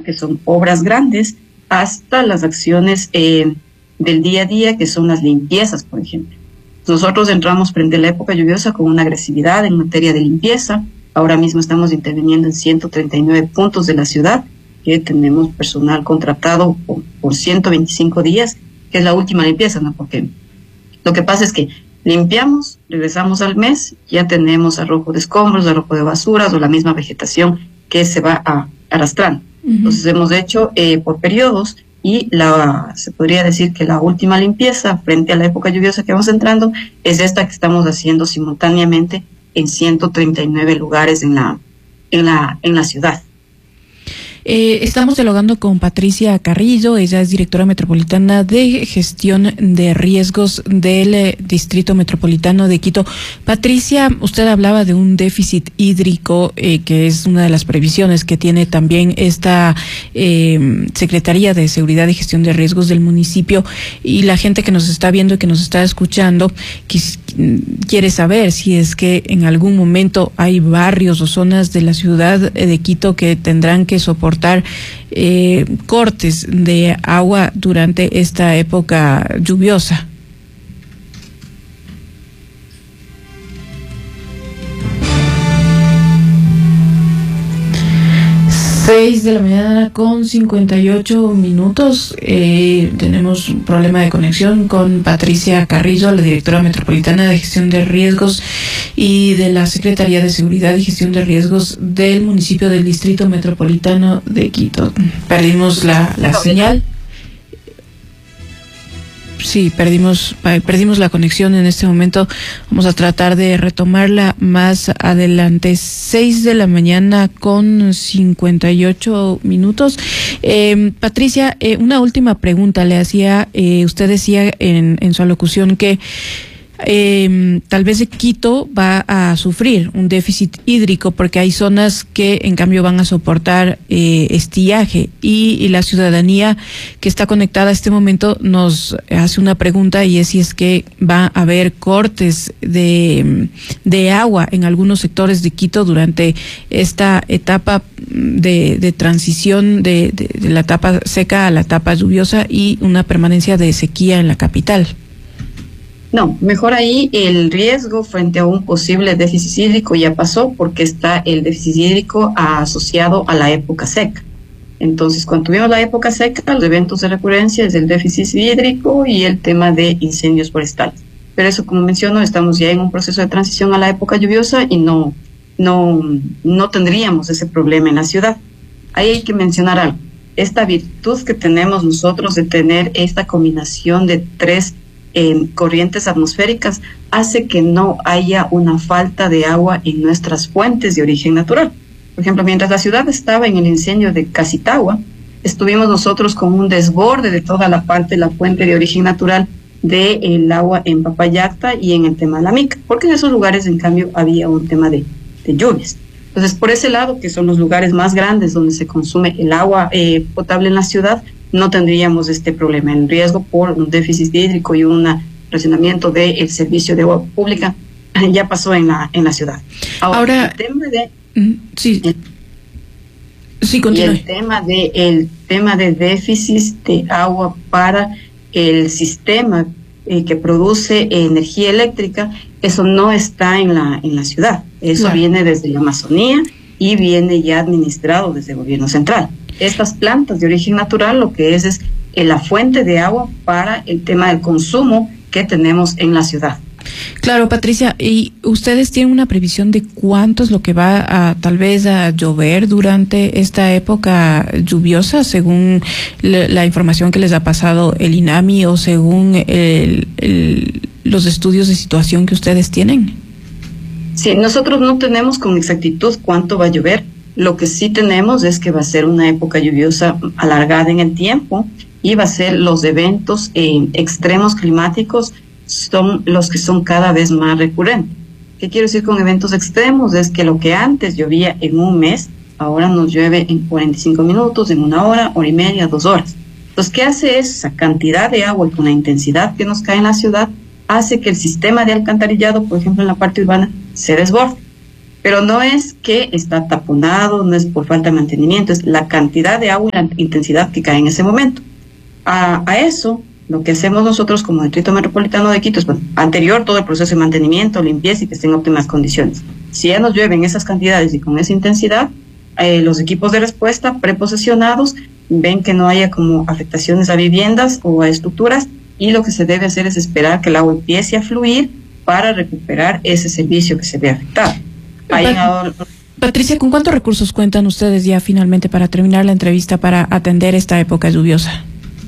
urbana, que son obras grandes, hasta las acciones del día a día, que son las limpiezas, por ejemplo. Nosotros entramos frente a la época lluviosa con una agresividad en materia de limpieza. Ahora mismo estamos interviniendo en 139 puntos de la ciudad, que tenemos personal contratado por 125 días, que es la última limpieza, ¿no? Porque lo que pasa es que limpiamos, regresamos al mes, ya tenemos arrojo de escombros, arrojo de basuras o la misma vegetación que se va arrastrando. Entonces hemos hecho por periodos, y se podría decir que la última limpieza frente a la época lluviosa que vamos entrando es esta que estamos haciendo simultáneamente en 139 lugares en la ciudad. Estamos dialogando con Patricia Carrillo. Ella es directora metropolitana de gestión de riesgos del Distrito Metropolitano de Quito. Patricia, usted hablaba de un déficit hídrico, que es una de las previsiones que tiene también esta Secretaría de Seguridad y Gestión de Riesgos del municipio, y la gente que nos está viendo y que nos está escuchando quiere saber si es que en algún momento hay barrios o zonas de la ciudad de Quito que tendrán que soportar cortes de agua durante esta época lluviosa. Seis de la mañana con 58 minutos. Tenemos un problema de conexión con Patricia Carrillo, la directora metropolitana de gestión de riesgos y de la Secretaría de Seguridad y Gestión de Riesgos del municipio del Distrito Metropolitano de Quito. Perdimos la señal. Sí, perdimos la conexión en este momento. Vamos a tratar de retomarla más adelante. 6 de la mañana con 58 minutos. Patricia, una última pregunta le hacía. Usted decía en su alocución que tal vez Quito va a sufrir un déficit hídrico porque hay zonas que en cambio van a soportar estiaje, y la ciudadanía que está conectada a este momento nos hace una pregunta, y es si es que va a haber cortes de agua en algunos sectores de Quito durante esta etapa de transición de la etapa seca a la etapa lluviosa y una permanencia de sequía en la capital. No, mejor ahí el riesgo frente a un posible déficit hídrico ya pasó, porque está el déficit hídrico asociado a la época seca. Entonces, cuando tuvimos la época seca, los eventos de recurrencia es el déficit hídrico y el tema de incendios forestales. Pero eso, como menciono, estamos ya en un proceso de transición a la época lluviosa y no tendríamos ese problema en la ciudad. Ahí hay que mencionar algo. Esta virtud que tenemos nosotros de tener esta combinación de tres corrientes atmosféricas hace que no haya una falta de agua en nuestras fuentes de origen natural. Por ejemplo, mientras la ciudad estaba en el incendio de Casitagua, estuvimos nosotros con un desborde de toda la parte de la fuente de origen natural del agua en Papayacta y en el tema de la Mica, porque en esos lugares en cambio había un tema de lluvias. Entonces, por ese lado, que son los lugares más grandes donde se consume el agua potable en la ciudad, no tendríamos este problema. El riesgo por un déficit hídrico y un racionamiento del servicio de agua pública ya pasó en la ciudad. Ahora el tema de continúe. Y el tema de déficit de agua para el sistema que produce energía eléctrica, eso no está en la ciudad. Eso viene desde la Amazonía y viene ya administrado desde el gobierno central. Estas plantas de origen natural lo que es la fuente de agua para el tema del consumo que tenemos en la ciudad. Claro, Patricia, ¿y ustedes tienen una previsión de cuánto es lo que va tal vez a llover durante esta época lluviosa, según la información que les ha pasado el INAMI o según los estudios de situación que ustedes tienen? Sí, nosotros no tenemos con exactitud cuánto va a llover. Lo que sí tenemos es que va a ser una época lluviosa alargada en el tiempo, y va a ser los eventos extremos climáticos son los que son cada vez más recurrentes. ¿Qué quiero decir con eventos extremos? Es que lo que antes llovía en un mes, ahora nos llueve en 45 minutos, en una hora y media, 2 horas. Entonces, ¿qué hace esa cantidad de agua y con la intensidad que nos cae en la ciudad? Hace que el sistema de alcantarillado, por ejemplo, en la parte urbana, se desborde. Pero no es que está taponado, no es por falta de mantenimiento, es la cantidad de agua y la intensidad que cae en ese momento. A eso, lo que hacemos nosotros como Distrito Metropolitano de Quito es, bueno, anterior todo el proceso de mantenimiento, limpieza y que esté en óptimas condiciones. Si ya nos llueven esas cantidades y con esa intensidad, los equipos de respuesta preposesionados ven que no haya como afectaciones a viviendas o a estructuras, y lo que se debe hacer es esperar que el agua empiece a fluir para recuperar ese servicio que se ve afectado. Patricia, ¿con cuántos recursos cuentan ustedes ya finalmente para terminar la entrevista para atender esta época lluviosa?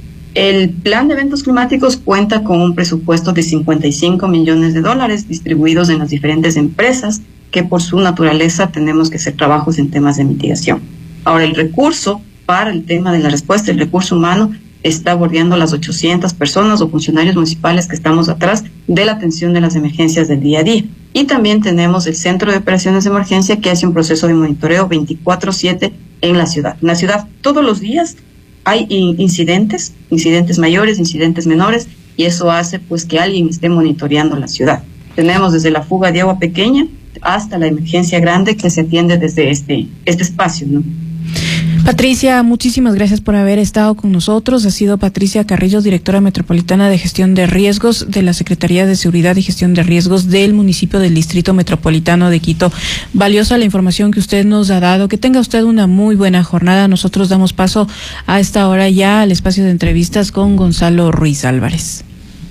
El plan de eventos climáticos cuenta con un presupuesto de $55 millones distribuidos en las diferentes empresas que por su naturaleza tenemos que hacer trabajos en temas de mitigación. Ahora, el recurso para el tema de la respuesta, el recurso humano, está bordeando las 800 personas o funcionarios municipales que estamos atrás de la atención de las emergencias del día a día. Y también tenemos el Centro de Operaciones de Emergencia, que hace un proceso de monitoreo 24/7 en la ciudad. En la ciudad todos los días hay incidentes mayores, incidentes menores, y eso hace pues que alguien esté monitoreando la ciudad. Tenemos desde la fuga de agua pequeña hasta la emergencia grande que se atiende desde este espacio, ¿no? Patricia, muchísimas gracias por haber estado con nosotros. Ha sido Patricia Carrillo, directora metropolitana de Gestión de Riesgos de la Secretaría de Seguridad y Gestión de Riesgos del municipio del Distrito Metropolitano de Quito. Valiosa la información que usted nos ha dado. Que tenga usted una muy buena jornada. Nosotros damos paso a esta hora ya al espacio de entrevistas con Gonzalo Ruiz Álvarez.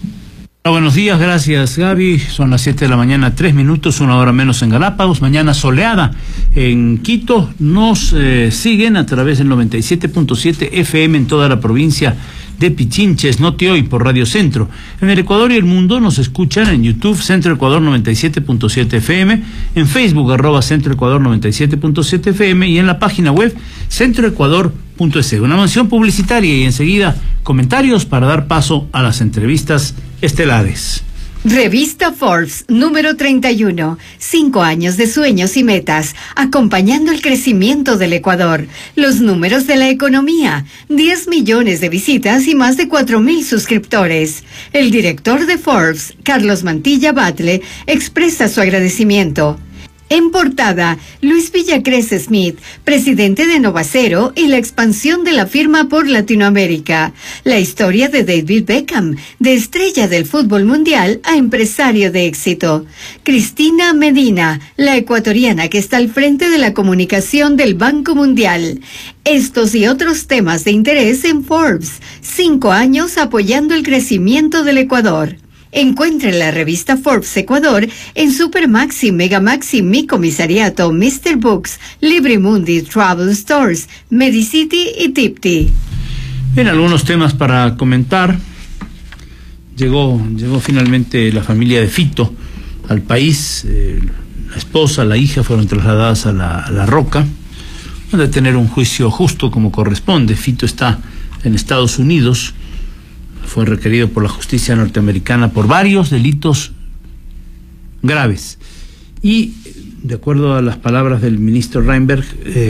Buenos días, gracias Gaby. Son las 7 de la mañana, 3 minutos, 1 hora menos en Galápagos. Mañana soleada en Quito. Nos siguen a través del 97.7 FM en toda la provincia de Pichinches, Noti Hoy por Radio Centro. En el Ecuador y el mundo nos escuchan en YouTube, Centro Ecuador 97.7 FM, en Facebook, @Centro Ecuador 97.7 FM, y en la página web centroecuador.es. Una mención publicitaria y enseguida comentarios para dar paso a las entrevistas estelares. Revista Forbes, número 31. 5 años de sueños y metas, acompañando el crecimiento del Ecuador. Los números de la economía, 10 millones de visitas y más de 4.000 suscriptores. El director de Forbes, Carlos Mantilla Batle, expresa su agradecimiento. En portada, Luis Villacrés Smith, presidente de Novacero y la expansión de la firma por Latinoamérica. La historia de David Beckham, de estrella del fútbol mundial a empresario de éxito. Cristina Medina, la ecuatoriana que está al frente de la comunicación del Banco Mundial. Estos y otros temas de interés en Forbes. 5 años apoyando el crecimiento del Ecuador. Encuentre la revista Forbes Ecuador en Supermaxi, Megamaxi, Mi Comisariato, Mr. Books, Librimundi, Travel Stores, Medicity y Tipti. Bien, algunos temas para comentar. Llegó finalmente la familia de Fito al país. La esposa, la hija fueron trasladadas a la Roca, donde tener un juicio justo como corresponde. Fito está en Estados Unidos. Fue requerido por la justicia norteamericana por varios delitos graves. Y, de acuerdo a las palabras del ministro Reinberg,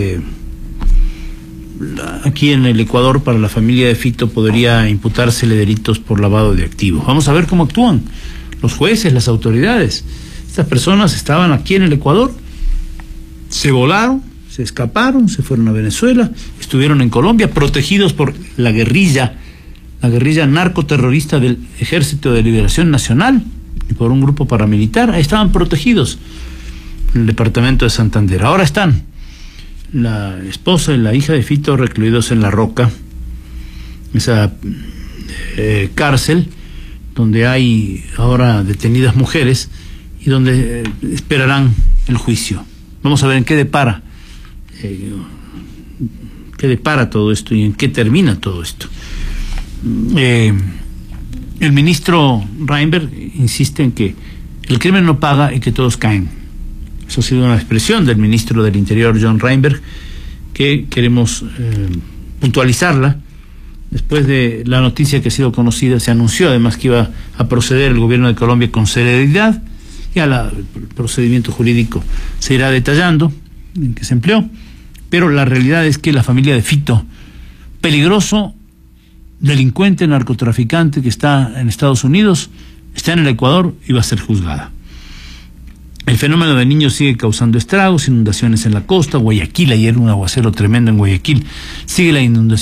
aquí en el Ecuador, para la familia de Fito, podría imputársele delitos por lavado de activos. Vamos a ver cómo actúan los jueces, las autoridades. Estas personas estaban aquí en el Ecuador, se volaron, se escaparon, se fueron a Venezuela, estuvieron en Colombia, protegidos por la guerrilla narcoterrorista del Ejército de Liberación Nacional y por un grupo paramilitar. Ahí estaban protegidos en el departamento de Santander. Ahora están la esposa y la hija de Fito recluidos en La Roca, esa cárcel donde hay ahora detenidas mujeres y donde esperarán el juicio. Vamos a ver en qué depara todo esto y en qué termina todo esto. El ministro Reinberg insiste en que el crimen no paga y que todos caen. Eso ha sido una expresión del ministro del Interior, John Reinberg, que queremos puntualizarla. Después de la noticia que ha sido conocida, se anunció además que iba a proceder el gobierno de Colombia con celeridad. Ya el procedimiento jurídico se irá detallando en que se empleó, pero la realidad es que la familia de Fito, peligroso delincuente narcotraficante que está en Estados Unidos, está en el Ecuador y va a ser juzgada. El fenómeno del Niño sigue causando estragos, inundaciones en la costa. Guayaquil, ayer un aguacero tremendo en Guayaquil. Sigue la inundación